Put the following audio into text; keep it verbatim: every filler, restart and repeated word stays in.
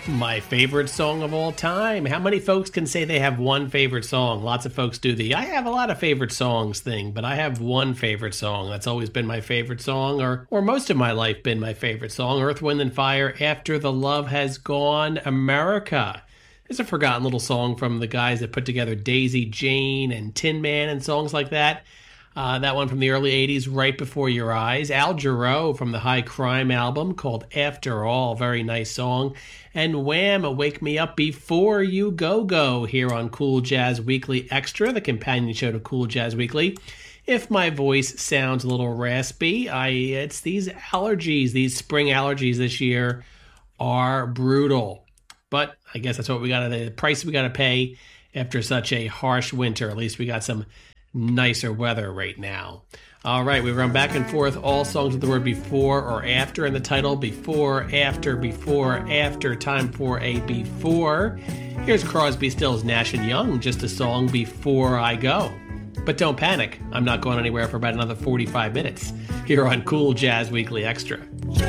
My favorite song of all time. How many folks can say they have one favorite song? Lots of folks do the I have a lot of favorite songs thing, but I have one favorite song. That's always been my favorite song, or or most of my life been my favorite song. Earth, Wind and Fire, After the Love Has Gone, America. It's a forgotten little song from the guys that put together Daisy Jane and Tin Man and songs like that. Uh, that one from the early eighties, Right Before Your Eyes. Al Jarreau from the High Crime album called After All, very nice song. And Wham! Wake Me Up Before You Go Go here on Cool Jazz Weekly Extra, the companion show to Cool Jazz Weekly. If my voice sounds a little raspy, I it's these allergies, these spring allergies this year are brutal. But I guess that's what we got to, the price we got to pay after such a harsh winter. At least we got some nicer weather right now. All right, we run back and forth all songs with the word before or after in the title. Before, after, before, after. Time for a before. Here's Crosby, Stills, Nash and Young, just a song before I go. But don't panic, I'm not going anywhere for about another forty-five minutes here on Cool Jazz Weekly Extra.